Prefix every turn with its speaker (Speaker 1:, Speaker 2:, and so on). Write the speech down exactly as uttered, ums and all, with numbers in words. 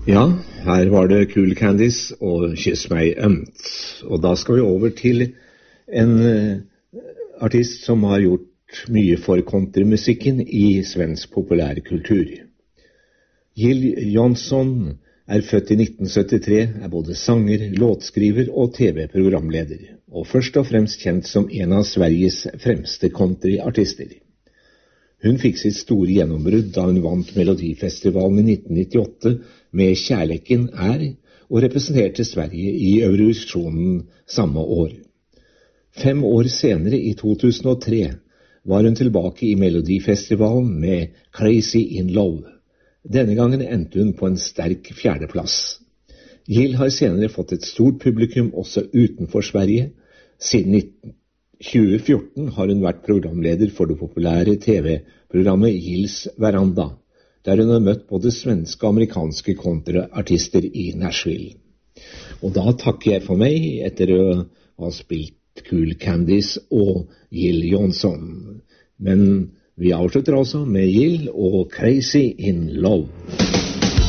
Speaker 1: Ja, her var det Cool Candice og Kyss meg ømt. Og da skal vi over til en artist som har gjort mye for countrymusikken i svensk populærkultur. Jill Johnson er født i nitten syttitre, er både sanger, låtskriver og T V-programleder, og først og fremst kjent som en av Sveriges fremste countryartister. Hun fikk sitt store gjennombrudd da hun vant Melodifestivalen i nitten nittiåtte med Kjærleiken er, og representerte Sverige i Eurovisjonen samme år. Fem år senere, i to tusen og tre, var hun tilbake i Melodifestivalen med Crazy in Love. Denne gangen endte hun på en sterk fjerdeplass. Jill har senere fått et stort publikum også utenfor Sverige. Siden tjue fjorten har hun vært programleder for det populære T V-programmet Jills Veranda, der hun har møtt både svenske og amerikanske countryartister i Nashville. Og da takker jeg for meg etter å ha spilt Cool Candice og Jill Johnson. Men vi avslutter altså med Jill og Crazy in Love.